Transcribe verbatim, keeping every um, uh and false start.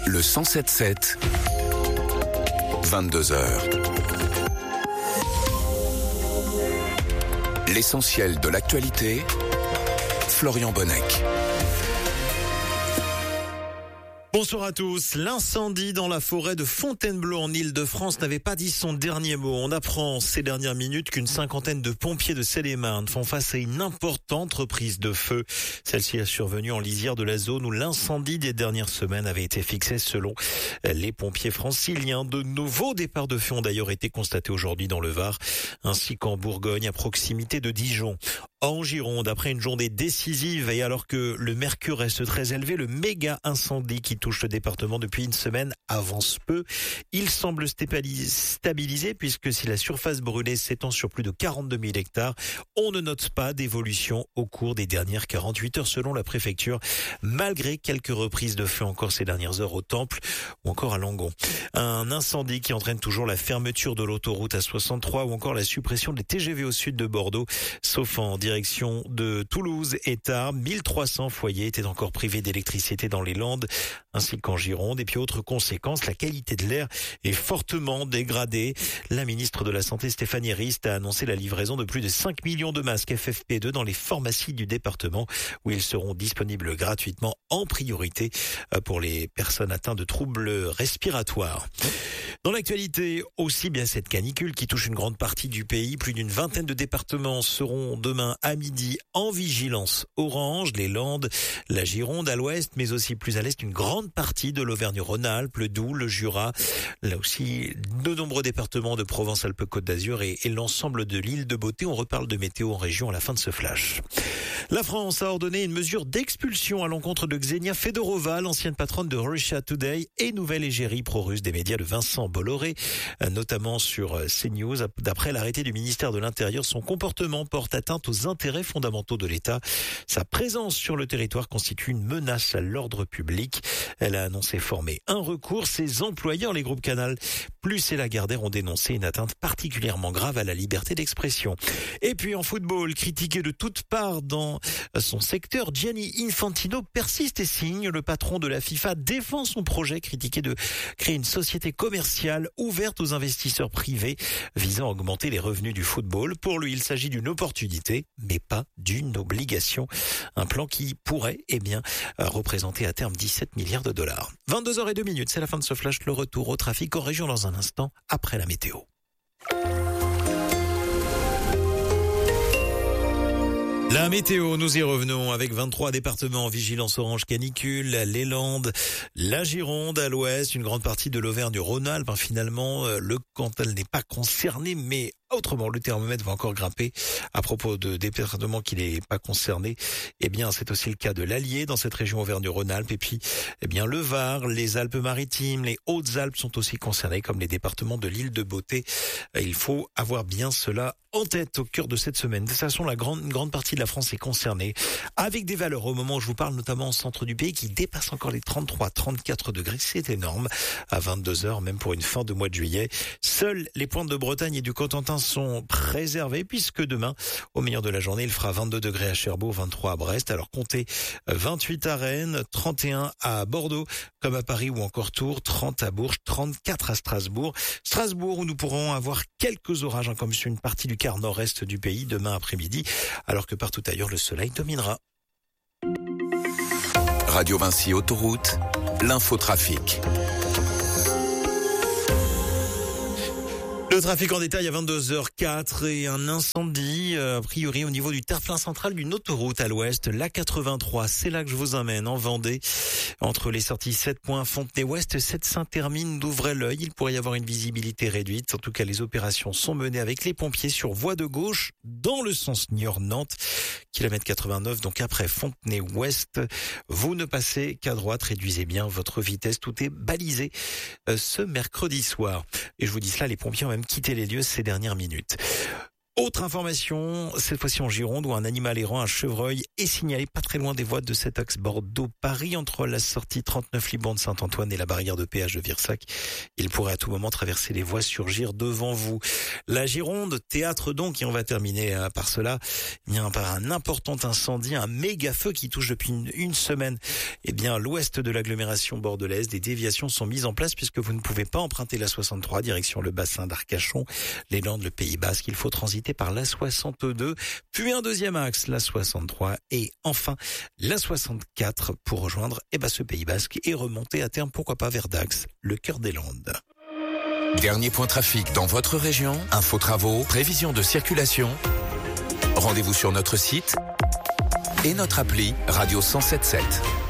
Le cent sept sept, vingt-deux heures. L'essentiel de l'actualité, Florian Bonnec. Bonsoir à tous. L'incendie dans la forêt de Fontainebleau en Île-de-France n'avait pas dit son dernier mot. On apprend ces dernières minutes qu'une cinquantaine de pompiers de Seine-et-Marne font face à une importante reprise de feu. Celle-ci a survenu en lisière de la zone où l'incendie des dernières semaines avait été fixé selon les pompiers franciliens. De nouveaux départs de feu ont d'ailleurs été constatés aujourd'hui dans le Var, ainsi qu'en Bourgogne à proximité de Dijon. En Gironde, après une journée décisive et alors que le mercure reste très élevé, le méga incendie qui touche le département depuis une semaine avance peu. Il semble stabilisé puisque si la surface brûlée s'étend sur plus de quarante-deux mille hectares, on ne note pas d'évolution au cours des dernières quarante-huit heures selon la préfecture, malgré quelques reprises de feu encore ces dernières heures au Temple ou encore à Langon. Un incendie qui entraîne toujours la fermeture de l'autoroute A soixante-trois ou encore la suppression des T G V au sud de Bordeaux, sauf en direction de Toulouse et Tarbes. mille trois cents foyers étaient encore privés d'électricité dans les Landes ainsi qu'en Gironde. Et puis autre conséquence, la qualité de l'air est fortement dégradée. La ministre de la Santé Stéphanie Rist a annoncé la livraison de plus de cinq millions de masques F F P deux dans les pharmacies du département où ils seront disponibles gratuitement en priorité pour les personnes atteintes de troubles respiratoires. Dans l'actualité aussi, bien cette canicule qui touche une grande partie du pays. Plus d'une vingtaine de départements seront demain à midi en vigilance orange. Les Landes, la Gironde à l'ouest, mais aussi plus à l'est, une grande partie de l'Auvergne-Rhône-Alpes, le Doubs, le Jura. Là aussi, de nombreux départements de Provence-Alpes-Côte d'Azur et, et l'ensemble de l'île de Beauté. On reparle de météo en région à la fin de ce flash. La France a ordonné une mesure d'expulsion à l'encontre de Xenia Fedorova, l'ancienne patronne de Russia Today et nouvelle égérie pro-russe des médias de Vincent Bolloré, notamment sur CNews. D'après l'arrêté du ministère de l'Intérieur, son comportement porte atteinte aux intérêts fondamentaux de l'État. Sa présence sur le territoire constitue une menace à l'ordre public. Elle a annoncé former un recours. Ses employeurs, les groupes Canal Plus et Lagardère, ont dénoncé une atteinte particulièrement grave à la liberté d'expression. Et puis en football, critiqué de toutes parts dans son secteur, Gianni Infantino persiste et signe. Le patron de la FIFA défend son projet critiqué de créer une société commerciale ouverte aux investisseurs privés visant à augmenter les revenus du football. Pour lui, il s'agit d'une opportunité, mais pas d'une obligation. Un plan qui pourrait, eh bien, représenter à terme dix-sept milliards de dollars. vingt-deux heures zéro deux, c'est la fin de ce flash. Le retour au trafic en région dans un instant, après la météo. La météo, nous y revenons avec vingt-trois départements en vigilance orange canicule, les Landes, la Gironde à l'ouest, une grande partie de l'Auvergne-Rhône-Alpes. Finalement, le Cantal n'est pas concerné, mais autrement, le thermomètre va encore grimper. À propos de départements qui n'est pas concerné, eh bien, c'est aussi le cas de l'Allier dans cette région Auvergne-Rhône-Alpes. Et puis, eh bien, le Var, les Alpes-Maritimes, les Hautes-Alpes sont aussi concernés, comme les départements de l'île de Beauté. Il faut avoir bien cela en tête au cœur de cette semaine. De toute façon, la grande, une grande partie de la France est concernée, avec des valeurs au moment où je vous parle, notamment au centre du pays, qui dépassent encore les trente-trois, trente-quatre degrés. C'est énorme. À vingt-deux heures, même pour une fin de mois de juillet. Seuls les pointes de Bretagne et du Cotentin sont préservés, puisque demain, au milieu de la journée, il fera vingt-deux degrés à Cherbourg, vingt-trois à Brest. Alors comptez vingt-huit à Rennes, trente et un à Bordeaux, comme à Paris ou encore Tours, trente à Bourges, trente-quatre à Strasbourg. Strasbourg où nous pourrons avoir quelques orages, hein, comme sur une partie du quart nord-est du pays demain après-midi, alors que partout ailleurs, le soleil dominera. Radio Vinci Autoroute, l'infotrafic. Le trafic en détail à vingt-deux heures quatre et un incendie, a priori au niveau du terre-plein central d'une autoroute à l'ouest, l'A quatre-vingt-trois. C'est là que je vous emmène, en Vendée. Entre les sorties sept points Fontenay-Ouest, sept Saint-Hermine d'Ouvray-l'Œil. Il pourrait y avoir une visibilité réduite. En tout cas, les opérations sont menées avec les pompiers sur voie de gauche dans le sens Niort-Nantes. Kilomètre quatre-vingt-neuf, donc après Fontenay-Ouest. Vous ne passez qu'à droite. Réduisez bien votre vitesse. Tout est balisé euh, ce mercredi soir. Et je vous dis cela, les pompiers ont même quitté les lieux ces dernières minutes. Autre information, cette fois-ci en Gironde, où un animal errant, un chevreuil, est signalé pas très loin des voies de cet axe Bordeaux-Paris, entre la sortie trente-neuf Libourne Saint-Antoine et la barrière de péage de Virsac. Il pourrait à tout moment traverser les voies, surgir devant vous. La Gironde, théâtre donc, et on va terminer par cela. Il y a un, un important incendie, un méga feu qui touche depuis une, une semaine. Eh bien, l'ouest de l'agglomération bordelaise, des déviations sont mises en place puisque vous ne pouvez pas emprunter la soixante-trois direction le bassin d'Arcachon, les Landes, le Pays Basque. Il faut transiter par la soixante-deux, puis un deuxième axe, la soixante-trois, et enfin la soixante-quatre pour rejoindre eh ben, ce Pays Basque et remonter à terme, pourquoi pas, vers Dax, le cœur des Landes. Dernier point trafic dans votre région, info travaux, prévision de circulation. Rendez-vous sur notre site et notre appli Radio cent sept sept.